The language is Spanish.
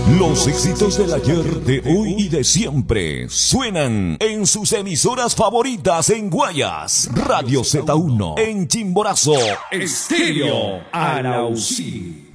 Los éxitos del ayer, de hoy y de siempre suenan en sus emisoras favoritas en Guayas, Radio Z1, en Chimborazo, Estéreo Arauzí.